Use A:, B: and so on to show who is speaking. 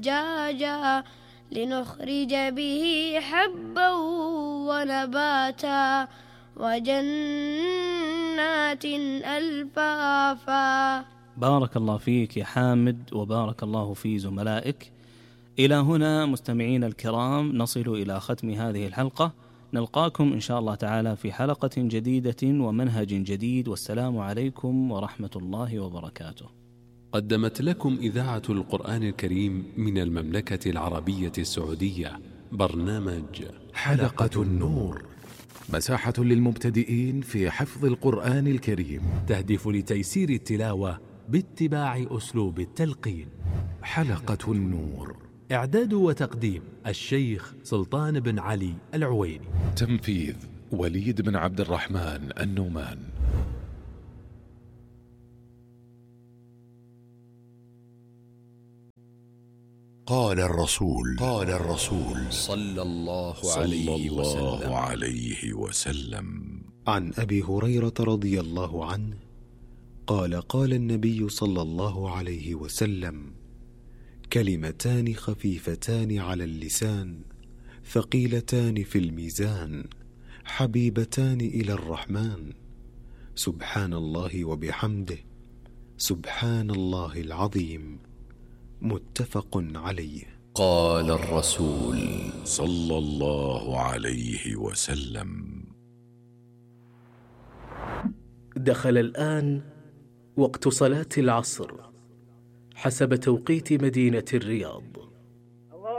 A: جاجا لنخرج به حبا ونباتا وجنات ألفافا.
B: بارك الله فيك يا حامد، وبارك الله في زملائك. إلى هنا مستمعين الكرام نصل إلى ختم هذه الحلقة. نلقاكم إن شاء الله تعالى في حلقة جديدة ومنهج جديد، والسلام عليكم ورحمة الله وبركاته.
C: قدمت لكم إذاعة القرآن الكريم من المملكة العربية السعودية برنامج
D: حلقة النور، مساحة للمبتدئين في حفظ القرآن الكريم،
C: تهدف لتيسير التلاوة باتباع أسلوب التلقين.
D: حلقة النور،
C: إعداد وتقديم الشيخ سلطان بن علي العويني،
D: تنفيذ وليد بن عبد الرحمن النومان.
E: قال الرسول صلى الله عليه وسلم
F: عن أبي هريرة رضي الله عنه قال: قال النبي صلى الله عليه وسلم: كلمتان خفيفتان على اللسان ثقيلتان في الميزان حبيبتان إلى الرحمن، سبحان الله وبحمده، سبحان الله العظيم. متفق عليه.
E: قال الرسول صلى الله عليه وسلم.
G: دخل الآن وقت صلاة العصر حسب توقيت مدينة الرياض.